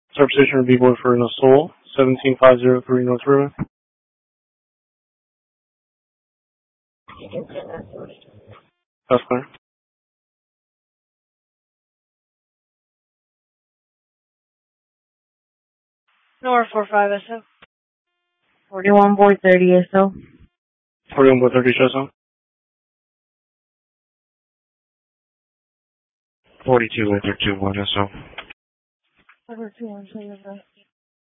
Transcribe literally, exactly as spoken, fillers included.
Interpretation B-boy for No Soul, seventeen five oh three North River. That's clear. Nor four five S O. forty-one boy thirty S O. forty-one boy thirty S O. forty-two Winter two one S O. Over two one seven.